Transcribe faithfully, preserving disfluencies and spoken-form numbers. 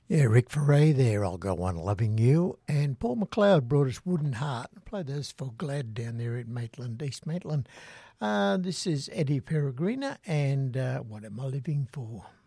Yeah, Rick Ferre there, I'll Go On Loving You. And Paul McLeod brought us Wooden Heart. I played those for Glad down there at Maitland, East Maitland. Uh, this is Eddie Peregrina and uh, What Am I Living For?